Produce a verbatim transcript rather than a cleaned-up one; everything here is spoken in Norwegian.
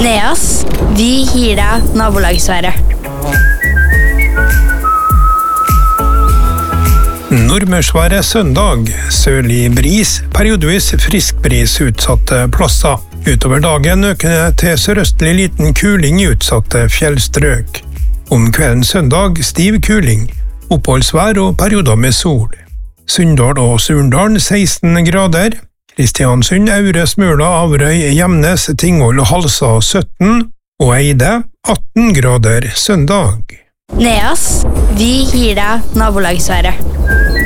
Neas, vi gir deg nabolagsværet. Nordmørsværet søndag, sørlig bris, periodevis frisk bris utsatte plasser. Utover dagen økende til sørøstlig liten kuling i utsatte fjellstrøk. Om kvelden søndag stiv kuling, oppholdsvær og perioder med sol. Sunndal og Surndalen seksten grader, Kristiansund, Aure, Smøla, Averøy, Gjemnes, Tingvoll og Halsa sytten, og Eide atten grader søndag. Neas, vi gir deg nabolagsværet.